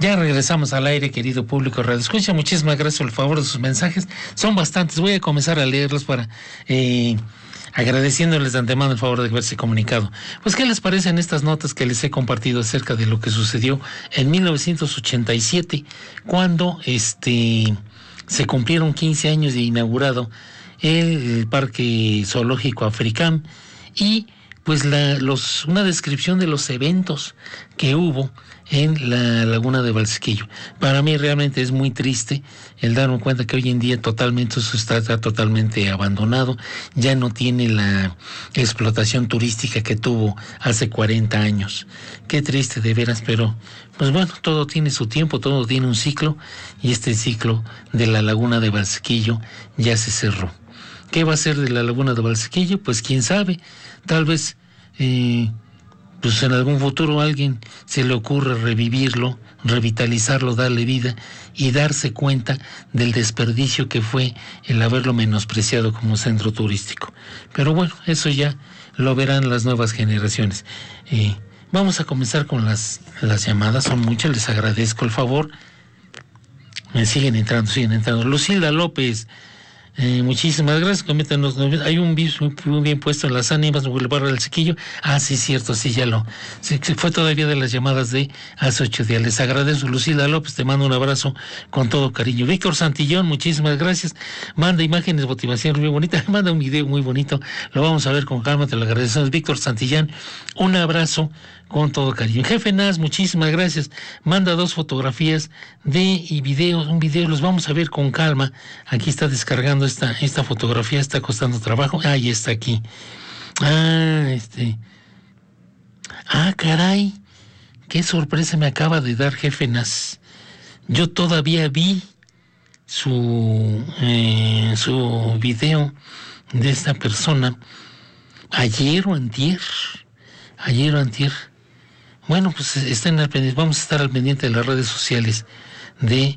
Ya regresamos al aire, querido público Radio Escucha. Muchísimas gracias por el favor de sus mensajes. Son bastantes. Voy a comenzar a leerlos para agradeciéndoles de antemano el favor de haberse comunicado. Pues, ¿qué les parecen estas notas que les he compartido acerca de lo que sucedió en 1987, cuando se cumplieron 15 años de inaugurado el Parque Zoológico Africam, y pues una descripción de los eventos que hubo en la laguna de Valsequillo? Para mí realmente es muy triste el darme cuenta que hoy en día totalmente eso está totalmente abandonado, ya no tiene la explotación turística que tuvo hace 40 años. Qué triste de veras, pero pues bueno, todo tiene su tiempo, todo tiene un ciclo, y este ciclo de la laguna de Valsequillo ya se cerró. ¿Qué va a ser de la laguna de Valsequillo? Pues quién sabe, tal vez pues en algún futuro a alguien se le ocurre revivirlo, revitalizarlo, darle vida y darse cuenta del desperdicio que fue el haberlo menospreciado como centro turístico. Pero bueno, eso ya lo verán las nuevas generaciones. Vamos a comenzar con las llamadas, son muchas, les agradezco el favor. Me siguen entrando. Lucilda López, muchísimas gracias. Coméntanos, hay un bis muy bien puesto en las ánimas, Boulevard del Sequillo. Ah, sí, cierto, sí, ya lo. Sí, fue todavía de las llamadas de hace 8 días. Les agradezco, Lucila López, te mando un abrazo con todo cariño. Víctor Santillón, muchísimas gracias. Manda imágenes, motivación muy bonita, manda un video muy bonito, lo vamos a ver con calma, te lo agradecemos. Víctor Santillán, un abrazo con todo cariño. Jefe Naz, muchísimas gracias. Manda 2 fotografías un video, los vamos a ver con calma. Aquí está descargando esta fotografía, está costando trabajo. Ahí está aquí. Caray, qué sorpresa me acaba de dar Jefe Naz. Yo todavía vi su video de esta persona ayer o antier. Bueno, pues vamos a estar al pendiente de las redes sociales de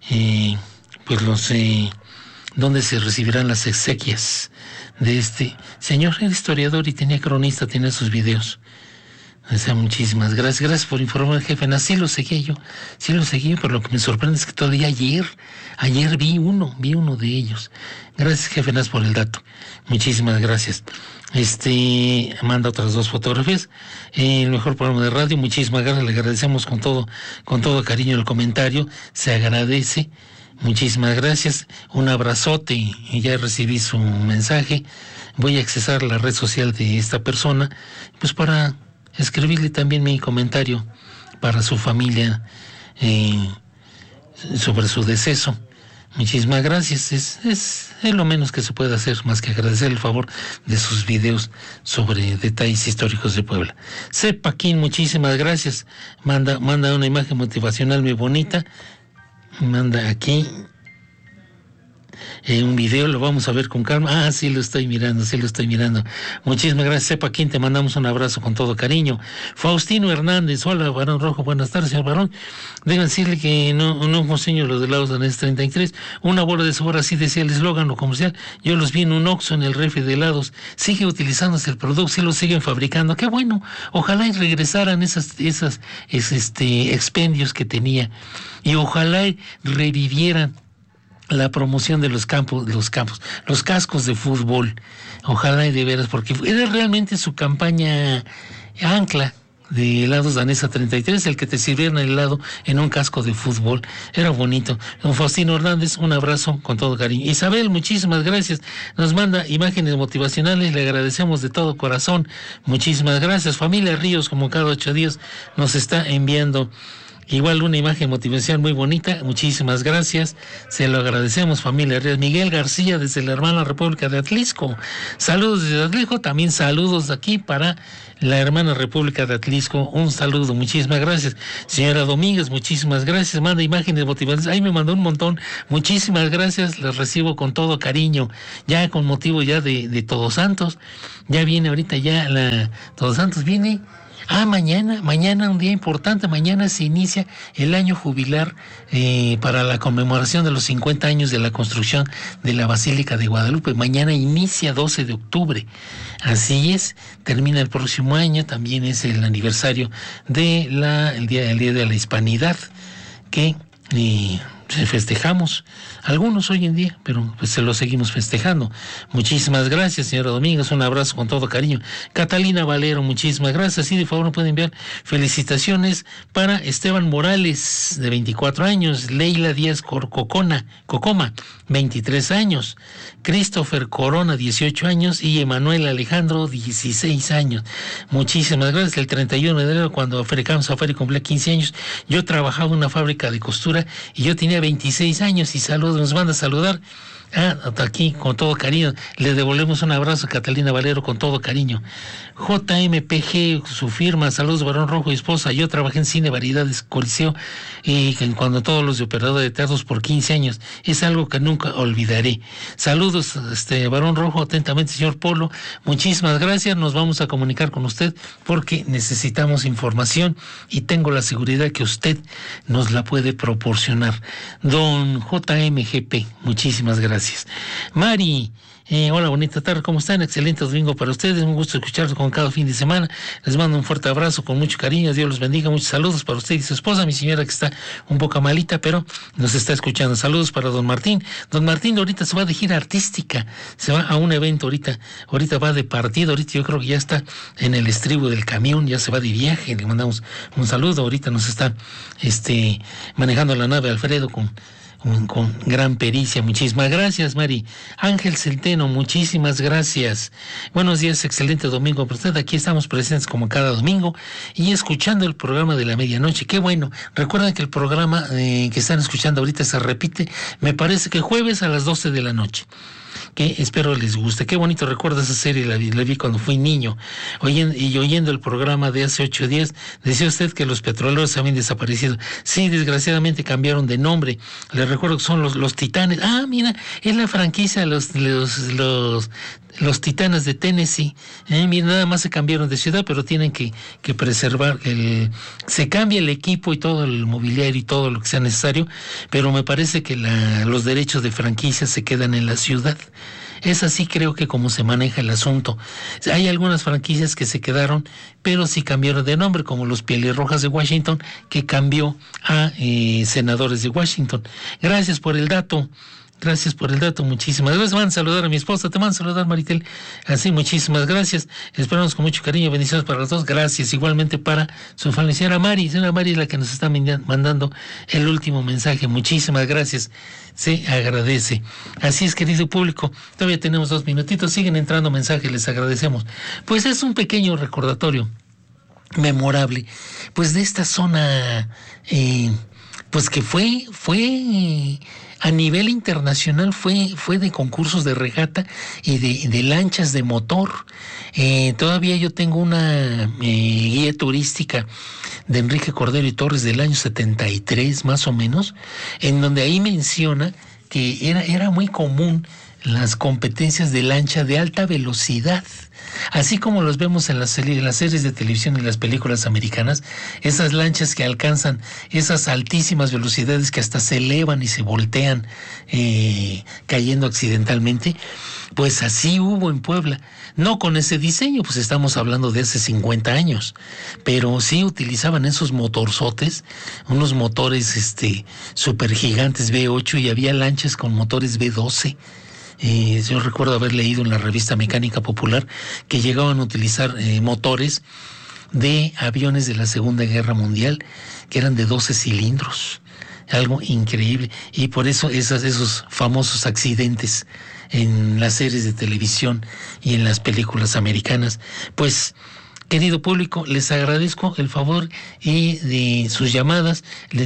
donde se recibirán las exequias de este señor. Era historiador y tenía cronista, tenía sus videos. O sea, muchísimas gracias. Gracias por informar, jefe. Sí lo seguí yo, pero lo que me sorprende es que todavía ayer vi uno de ellos. Gracias, jefe Nas, por el dato. Muchísimas gracias. Manda otras 2 fotografías. El mejor programa de radio, muchísimas gracias. Le agradecemos con todo cariño el comentario. Se agradece. Muchísimas gracias. Un abrazote. Y ya recibí su mensaje. Voy a accesar la red social de esta persona, pues para escribirle también mi comentario para su familia sobre su deceso. Muchísimas gracias. Es lo menos que se puede hacer, más que agradecer el favor de sus videos sobre detalles históricos de Puebla. Paquín, muchísimas gracias. Manda una imagen motivacional muy bonita. Manda aquí un video, lo vamos a ver con calma. Sí lo estoy mirando. Muchísimas gracias, Paquín, te mandamos un abrazo con todo cariño. Faustino Hernández, hola, Barón Rojo, buenas tardes, señor Barón. Deben decirle que no enseño los helados de NES 33, una bola de sabor, así decía el eslogan o comercial. Yo los vi en un Oxxo, en el refri de helados. Sigue utilizándose el producto, sí lo siguen fabricando. Qué bueno, ojalá y regresaran esas expendios que tenía, y ojalá y revivieran la promoción de los cascos de fútbol. Ojalá y de veras, porque era realmente su campaña ancla de helados Danesa 33, el que te sirvieran el helado en un casco de fútbol. Era bonito. Don Faustino Hernández, un abrazo con todo cariño. Isabel, muchísimas gracias. Nos manda imágenes motivacionales, le agradecemos de todo corazón. Muchísimas gracias. Familia Ríos, como cada 8 días, nos está enviando igual una imagen motivacional muy bonita. Muchísimas gracias, se lo agradecemos, familia Ríos. Miguel García, desde la hermana República de Atlisco. Saludos desde Atlisco, también saludos de aquí para la hermana República de Atlisco. Un saludo, muchísimas gracias. Señora Domínguez, muchísimas gracias. Manda imágenes motivacionales. Ahí me mandó un montón. Muchísimas gracias, las recibo con todo cariño. Ya con motivo ya de Todos Santos. Ya viene ahorita Todos Santos viene. Mañana un día importante. Mañana se inicia el año jubilar para la conmemoración de los 50 años de la construcción de la Basílica de Guadalupe. Mañana inicia 12 de octubre. Así es, termina el próximo año. También es el aniversario de el día de la Hispanidad. que festejamos, algunos hoy en día, pero pues se lo seguimos festejando. Muchísimas gracias, señora Domínguez, un abrazo con todo cariño. Catalina Valero, muchísimas gracias. Y de favor, no pueden enviar felicitaciones para Esteban Morales, de 24 años, Leila Díaz Cocoma, 23 años, Christopher Corona, 18 años, y Emanuel Alejandro, 16 años. Muchísimas gracias. El 31 de enero, cuando Africano Safari cumplía 15 años, yo trabajaba en una fábrica de costura y yo tenía 26 años, y saludos, nos manda a saludar. Hasta aquí, con todo cariño. Le devolvemos un abrazo a Catalina Valero con todo cariño. JMPG, su firma, saludos, Barón Rojo y esposa. Yo trabajé en Cine Variedades Coliseo, y cuando todos los de operador de teatros por 15 años. Es algo que nunca olvidaré. Saludos, Barón Rojo, atentamente, señor Polo. Muchísimas gracias. Nos vamos a comunicar con usted porque necesitamos información y tengo la seguridad que usted nos la puede proporcionar. Don JMGP, muchísimas gracias. Mari, hola, bonita tarde, ¿cómo están? Excelente domingo para ustedes, un gusto escucharlos con cada fin de semana. Les mando un fuerte abrazo con mucho cariño, Dios los bendiga, muchos saludos para usted y su esposa, mi señora que está un poco malita, pero nos está escuchando. Saludos para don Martín. Don Martín ahorita se va de gira artística, se va a un evento ahorita va de partido, ahorita yo creo que ya está en el estribo del camión, ya se va de viaje, le mandamos un saludo. Ahorita nos está manejando la nave Alfredo con gran pericia. Muchísimas gracias, Mari. Ángel Centeno, muchísimas gracias. Buenos días, excelente domingo para usted. Aquí estamos presentes como cada domingo y escuchando el programa de la medianoche. Qué bueno. Recuerden que el programa que están escuchando ahorita se repite, me parece que jueves a las 12 de la noche. Que espero les guste. Qué bonito recuerdo esa serie, la vi cuando fui niño. Oyendo el programa de hace 8 días, decía usted que los petroleros habían desaparecido. Sí, desgraciadamente cambiaron de nombre. Les recuerdo que son los Titanes. Ah, mira, es la franquicia, los Titanes de Tennessee. Mira, nada más se cambiaron de ciudad, pero tienen que preservar se cambia el equipo y todo el mobiliario y todo lo que sea necesario, pero me parece que los derechos de franquicia se quedan en la ciudad. Es así, creo que como se maneja el asunto. Hay algunas franquicias que se quedaron, pero sí cambiaron de nombre, como los Pielirrojas de Washington, que cambió a Senadores de Washington. Gracias por el dato. Gracias por el dato, muchísimas gracias. Van a saludar a mi esposa, te van a saludar, Maritel. Así, muchísimas gracias. Esperamos con mucho cariño, bendiciones para los dos. Gracias igualmente para su familia, señora Mari es la que nos está mandando el último mensaje. Muchísimas gracias, se agradece. Así es, querido público, todavía tenemos 2 minutitos, siguen entrando mensajes, les agradecemos. Pues es un pequeño recordatorio memorable, pues de esta zona, pues que fue a nivel internacional, fue de concursos de regata y de lanchas de motor. Todavía yo tengo una guía turística de Enrique Cordero y Torres del año 73 más o menos, en donde ahí menciona que era muy común las competencias de lancha de alta velocidad, así como los vemos en las series de televisión y las películas americanas, esas lanchas que alcanzan esas altísimas velocidades que hasta se elevan y se voltean cayendo accidentalmente. Pues así hubo en Puebla, no con ese diseño, pues estamos hablando de hace 50 años, pero sí utilizaban esos motorzotes, unos motores super gigantes V8, y había lanchas con motores V12. Yo recuerdo haber leído en la revista Mecánica Popular que llegaban a utilizar motores de aviones de la Segunda Guerra Mundial que eran de 12 cilindros, algo increíble, y por eso esos famosos accidentes en las series de televisión y en las películas americanas. Pues, querido público, les agradezco el favor y de sus llamadas.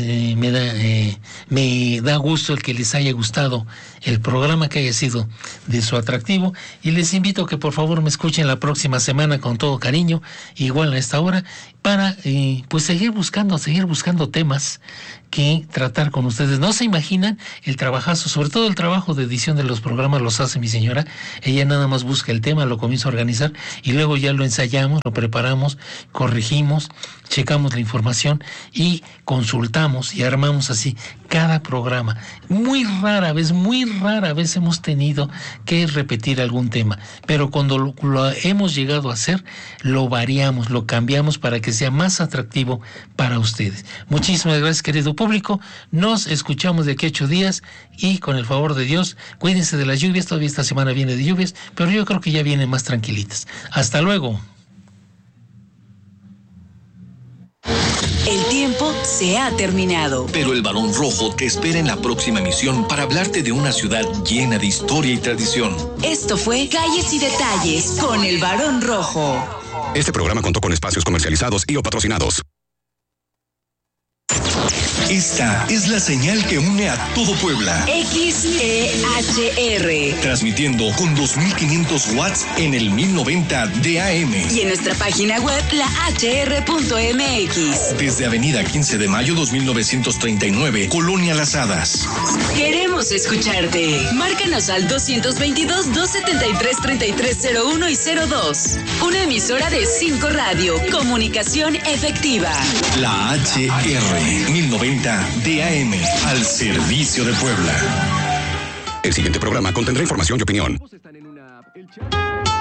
Me da gusto el que les haya gustado el programa, que haya sido de su atractivo, y les invito a que por favor me escuchen la próxima semana con todo cariño, igual a esta hora, para pues seguir buscando temas que tratar con ustedes. No se imaginan el trabajazo, sobre todo el trabajo de edición de los programas los hace mi señora. Ella nada más busca el tema, lo comienza a organizar y luego ya lo ensayamos, lo preparamos preparamos, corregimos, checamos la información y consultamos y armamos así cada programa. Muy rara vez hemos tenido que repetir algún tema, pero cuando lo hemos llegado a hacer, lo variamos, lo cambiamos para que sea más atractivo para ustedes. Muchísimas gracias, querido público. Nos escuchamos de aquí a 8 días y con el favor de Dios, cuídense de las lluvias. Todavía esta semana viene de lluvias, pero yo creo que ya vienen más tranquilitas. Hasta luego. El tiempo se ha terminado. Pero el Barón Rojo te espera en la próxima emisión para hablarte de una ciudad llena de historia y tradición. Esto fue Calles y Detalles con el Barón Rojo. Este programa contó con espacios comercializados y o patrocinados. Esta es la señal que une a todo Puebla. XEHR. Transmitiendo con 2500 watts en el 1090 de AM. Y en nuestra página web, lahr.mx. Desde Avenida 15 de Mayo 2939, Colonia Las Hadas. Queremos escucharte. Márcanos al 222-273-3301 y 02. Una emisora de 5 Radio. Comunicación efectiva. La HR 1090 DAM, al servicio de Puebla. El siguiente programa contendrá información y opinión.